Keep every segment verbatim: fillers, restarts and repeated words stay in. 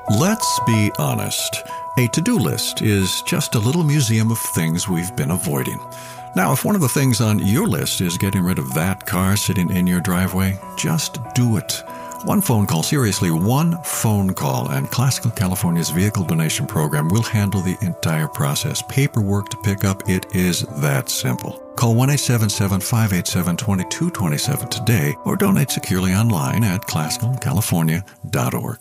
Let's be honest. A to-do list is just a little museum of things we've been avoiding. Now, if one of the things on your list is getting rid of that car sitting in your driveway, just do it. One phone call, seriously, one phone call, and Classical California's vehicle donation program will handle the entire process. Paperwork to pick up, it is that simple. Call one eight seven seven, five eight seven, two two two seven today or donate securely online at classical california dot org.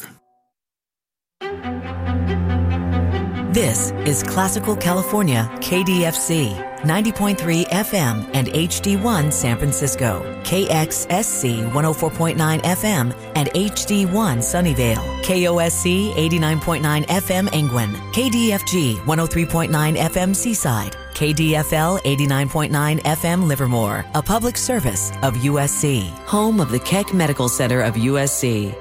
This is Classical California, K D F C, ninety point three F M and H D one San Francisco, K X S C one oh four point nine F M and H D one Sunnyvale, K O S C eighty-nine point nine F M Angwin, K D F G one oh three point nine F M Seaside, K D F L eighty-nine point nine F M Livermore, a public service of U S C, home of the Keck Medical Center of U S C.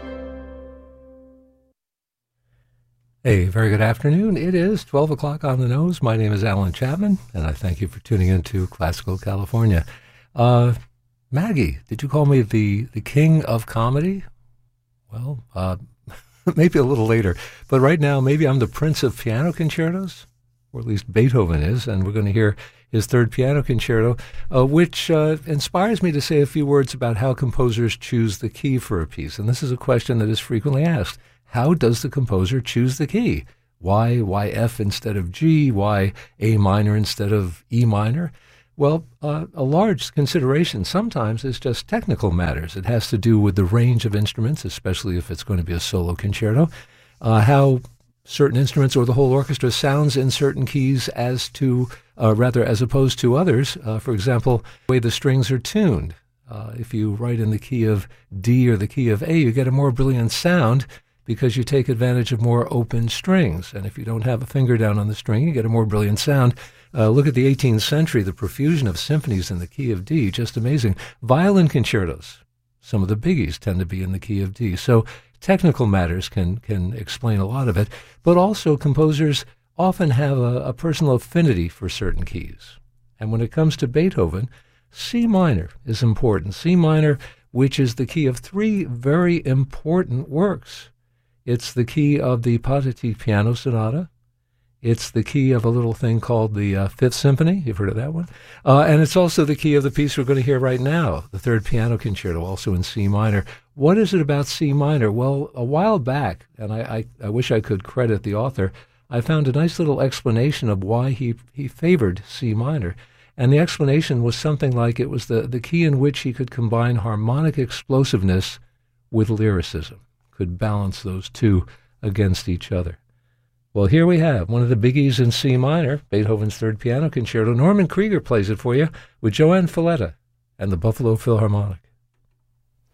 A very good afternoon. It is twelve o'clock on the nose. My name is Alan Chapman, and I thank you for tuning in to Classical California. Uh, Maggie, did you call me the, the king of comedy? Well, uh, maybe a little later. But right now, maybe I'm the prince of piano concertos, or at least Beethoven is, and we're going to hear his third piano concerto, uh, which uh, inspires me to say a few words about how composers choose the key for a piece. And this is a question that is frequently asked. How does the composer choose the key? Why, why F instead of G? Why A minor instead of E minor? Well, uh, a large consideration sometimes is just technical matters. It has to do with the range of instruments, especially if it's going to be a solo concerto, uh, how certain instruments or the whole orchestra sounds in certain keys as to, uh, rather as opposed to others. Uh, for example, the way the strings are tuned. Uh, if you write in the key of D or the key of A, you get a more brilliant sound because you take advantage of more open strings. And if you don't have a finger down on the string, you get a more brilliant sound. Uh, look at the eighteenth century, the profusion of symphonies in the key of D, just amazing. Violin concertos, some of the biggies tend to be in the key of D. So technical matters can can explain a lot of it, but also composers often have a, a personal affinity for certain keys. And when it comes to Beethoven, C minor is important. C minor, which is the key of three very important works. It's the key of the Pathétique Piano Sonata. It's the key of a little thing called the uh, Fifth Symphony. You've heard of that one? Uh, and it's also the key of the piece we're going to hear right now, the Third Piano Concerto, also in C minor. What is it about C minor? Well, a while back, and I, I, I wish I could credit the author, I found a nice little explanation of why he, he favored C minor. And the explanation was something like it was the, the key in which he could combine harmonic explosiveness with lyricism. Could balance those two against each other. Well, here we have one of the biggies in C minor, Beethoven's Third Piano Concerto. Norman Krieger plays it for you with Joanne Falletta and the Buffalo Philharmonic.